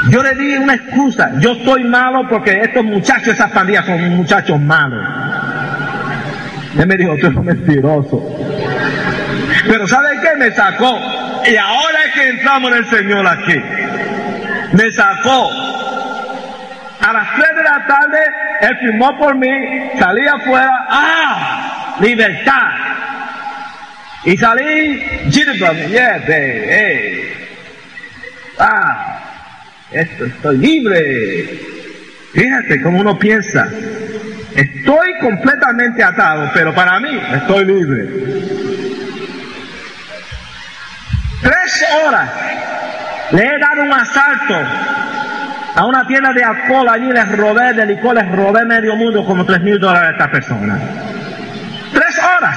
Yo le di una excusa. Yo estoy malo porque estos muchachos, esas pandillas son muchachos malos. Él me dijo, tú eres un mentiroso. Pero ¿sabe qué? Me sacó. Y ahora es que entramos en el Señor aquí. Me sacó. A las 3 de la tarde, él firmó por mí, salí afuera. ¡Ah! Libertad. Y salí, estoy libre. Fíjate cómo uno piensa. Estoy completamente atado, pero para mí estoy libre. 3 horas le he dado un asalto a una tienda de alcohol, allí les robé, de licor, les robé medio mundo, como $3,000 a esta persona. 3 horas.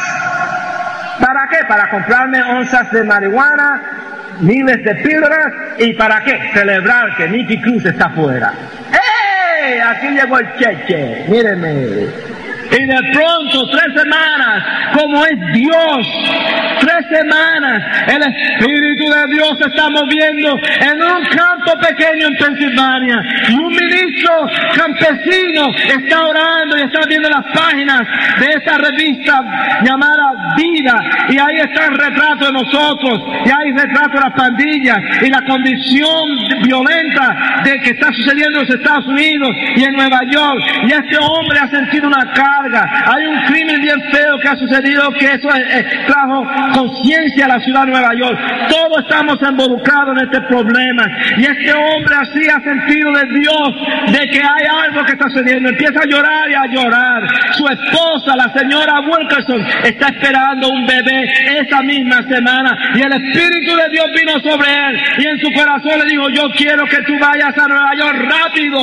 ¿Para qué? Para comprarme onzas de marihuana, miles de píldoras, ¿y para qué? Celebrar que Nicky Cruz está afuera. ¡Hey! Aquí llegó el cheche, mírenme. Y de pronto, 3 semanas, como es Dios, 3 semanas, el Espíritu de Dios se está moviendo en un campo pequeño en Pensilvania. Y un ministro campesino está orando y está viendo las páginas de esa revista llamada Vida. Y ahí está el retrato de nosotros, y hay retrato de las pandillas y la condición violenta de que está sucediendo en los Estados Unidos y en Nueva York. Y este hombre ha sentido una carga. Hay un crimen bien feo que ha sucedido, que eso trajo conciencia a la ciudad de Nueva York. Todos estamos involucrados en este problema. Y este hombre así ha sentido de Dios de que hay algo que está sucediendo. Empieza a llorar y a llorar. Su esposa, la señora Wilkerson, está esperando un bebé esa misma semana. Y el Espíritu de Dios vino sobre él. Y en su corazón le dijo, yo quiero que tú vayas a Nueva York rápido.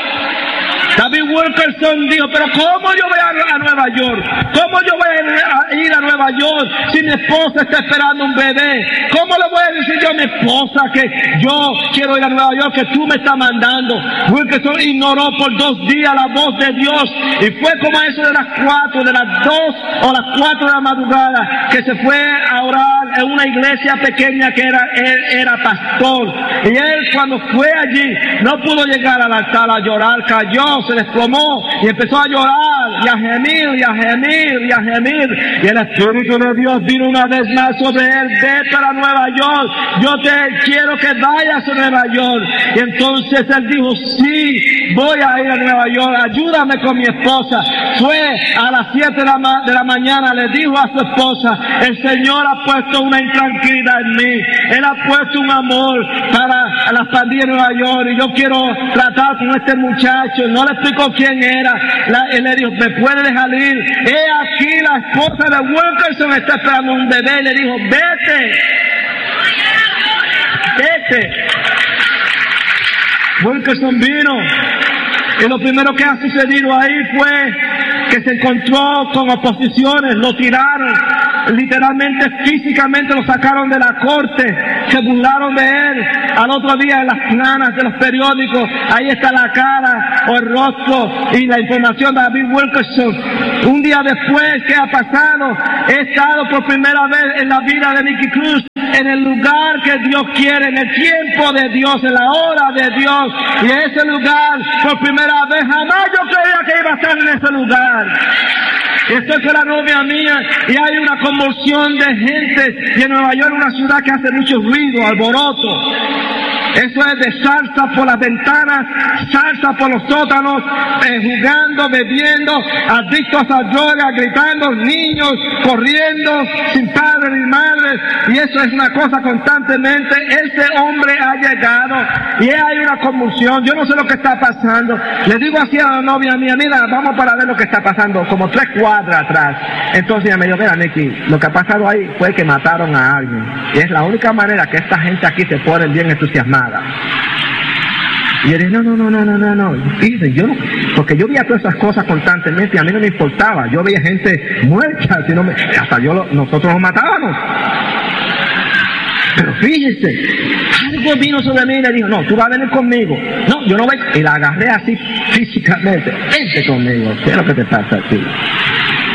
David Wilkerson dijo, pero ¿cómo yo voy a Nueva York? ¿Cómo yo voy a ir a Nueva York si mi esposa está esperando un bebé? ¿Cómo le voy a decir yo a mi esposa que yo quiero ir a Nueva York, que tú me estás mandando? Wilkerson ignoró por 2 días la voz de Dios, y fue como a eso de las 4, de las 2 o las 4 de la madrugada, que se fue a orar en una iglesia pequeña que él era pastor. Y él, cuando fue allí, no pudo llegar al altar a llorar, cayó, se desplomó y empezó a llorar y a gemir y a gemir y a gemir. Y el Espíritu de Dios vino una vez más sobre él. Ve para Nueva York, yo te quiero que vayas a Nueva York. Y entonces él dijo, sí, voy a ir a Nueva York, ayúdame con mi esposa. Fue a las 7 de la mañana, le dijo a su esposa, el Señor ha puesto una intranquilidad en mí, Él ha puesto un amor para las pandillas de Nueva York, y yo quiero tratar con este muchacho. No le explicó quién era. Él le dijo, ¿me puede dejar ir? He aquí la esposa de Wilkerson está esperando un bebé. Le dijo, vete. Vete. Wilkerson vino. Y lo primero que ha sucedido ahí fue que se encontró con oposiciones, lo tiraron, literalmente, físicamente lo sacaron de la corte, se burlaron de él. Al otro día en las planas de los periódicos, ahí está la cara o el rostro y la información de David Wilkerson. Un día después, ¿qué ha pasado? He estado por primera vez en la vida de Nicky Cruz en el lugar que Dios quiere, en el tiempo de Dios, en la hora de Dios. Y ese lugar, por primera vez, jamás yo creía que iba a estar en ese lugar. Estoy con la novia mía y hay una conmoción de gente. Y en Nueva York, una ciudad que hace mucho ruido, alboroto. Eso es de salsa por las ventanas, salsa por los sótanos, jugando, bebiendo, adictos a drogas, gritando, niños corriendo, sin padres ni madres. Y eso es una cosa constantemente. Ese hombre ha llegado y hay una conmoción. Yo no sé lo que está pasando. Le digo así a la novia mía, mira, vamos para ver lo que está pasando, como 3 cuadras atrás. Entonces ella me dijo, mira, Nicky, lo que ha pasado ahí fue que mataron a alguien. Y es la única manera que esta gente aquí se pone bien entusiasmada. Y yo dije, no. Fíjense, yo no, porque yo veía todas esas cosas constantemente y a mí no me importaba. Yo veía gente muerta, hasta nosotros nos matábamos. Pero fíjense, algo vino sobre mí y le dijo, no, tú vas a venir conmigo. No, yo no voy. Y la agarré así físicamente. Vente conmigo, ¿qué es lo que te pasa a ti?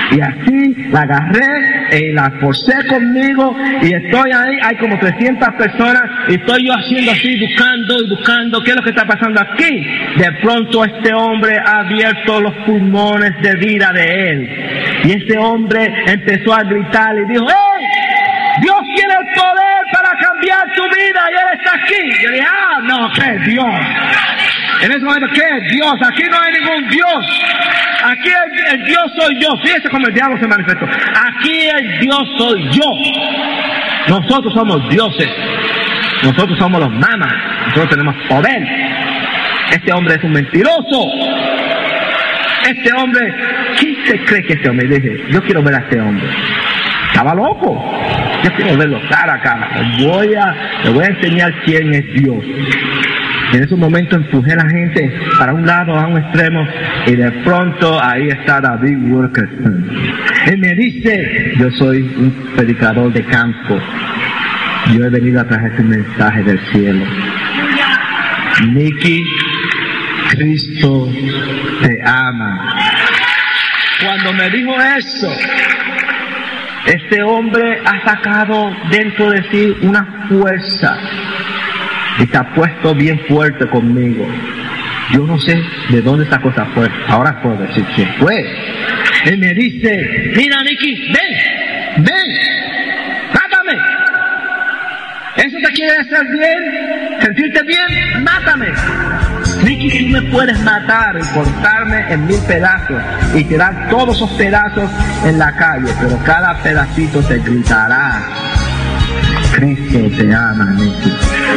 Y así la agarré y la forcé conmigo y estoy ahí, hay como 300 personas y estoy yo haciendo así, buscando, ¿qué es lo que está pasando aquí? De pronto este hombre ha abierto los pulmones de vida de él. Y ese hombre empezó a gritar y dijo, ¡hey! Dios tiene el poder para cambiar tu vida y Él está aquí. Yo dije, no, ¿qué es Dios? En ese momento, ¿qué es Dios? Aquí no hay ningún Dios. Aquí el Dios soy yo. Fíjese cómo el diablo se manifestó. Aquí el Dios soy yo. Nosotros somos dioses. Nosotros somos los mamas. Nosotros tenemos poder. Este hombre es un mentiroso. Este hombre, ¿quién se cree que este hombre? Y dije, yo quiero ver a este hombre. Estaba loco. Yo quiero verlo cara a cara. Le voy a enseñar quién es Dios. Y en ese momento empujé a la gente para un lado, a un extremo, y de pronto ahí está David Wilkerson. Él me dice, yo soy un predicador de campo. Yo he venido a traer un mensaje del cielo. Nicky, Cristo te ama. Cuando me dijo eso, este hombre ha sacado dentro de sí una fuerza y se ha puesto bien fuerte conmigo. Yo no sé de dónde sacó esa fuerza. Ahora puedo decir que fue. Él me dice, mira Nicky, ven, mátame. ¿Eso te quiere hacer bien? ¿Sentirte bien? Mátame. Nicky, tú me puedes matar y cortarme en 1000 pedazos y tirar todos esos pedazos en la calle, pero cada pedacito te gritará, Cristo te ama, Nicky.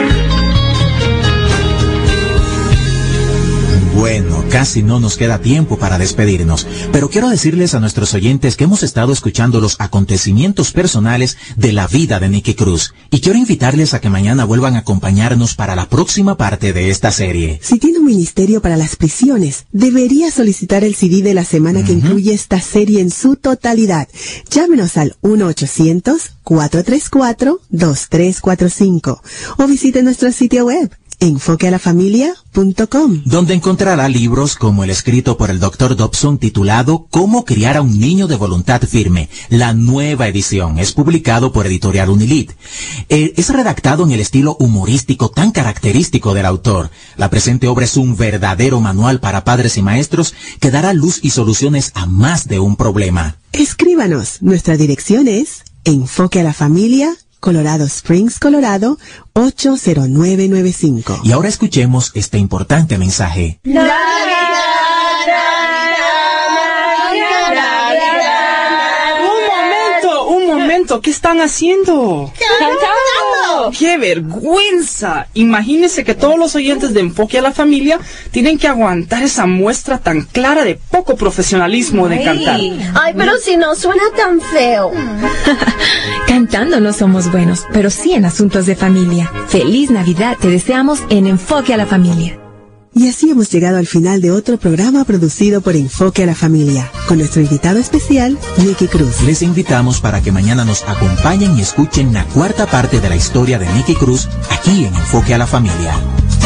Bueno, casi no nos queda tiempo para despedirnos, pero quiero decirles a nuestros oyentes que hemos estado escuchando los acontecimientos personales de la vida de Nicky Cruz, y quiero invitarles a que mañana vuelvan a acompañarnos para la próxima parte de esta serie. Si tiene un ministerio para las prisiones, debería solicitar el CD de la semana que incluye esta serie en su totalidad. Llámenos al 1-800-434-2345 o visite nuestro sitio web enfoquealafamilia.com, donde encontrará libros como el escrito por el Dr. Dobson titulado Cómo criar a un niño de voluntad firme. La nueva edición es publicado por Editorial Unilit. Es redactado en el estilo humorístico tan característico del autor. La presente obra es un verdadero manual para padres y maestros que dará luz y soluciones a más de un problema. Escríbanos. Nuestra dirección es Enfoque a la Familia, Colorado Springs, Colorado, 80995. Y ahora escuchemos este importante mensaje. Un momento, ¿qué están haciendo? ¡Cantando! ¡Qué vergüenza! Imagínense que todos los oyentes de Enfoque a la Familia tienen que aguantar esa muestra tan clara de poco profesionalismo de cantar. Ay, pero si no suena tan feo. Cantando no somos buenos, pero sí en asuntos de familia. Feliz Navidad te deseamos en Enfoque a la Familia. Y así hemos llegado al final de otro programa producido por Enfoque a la Familia, con nuestro invitado especial, Nicky Cruz. Les invitamos para que mañana nos acompañen y escuchen la cuarta parte de la historia de Nicky Cruz aquí en Enfoque a la Familia.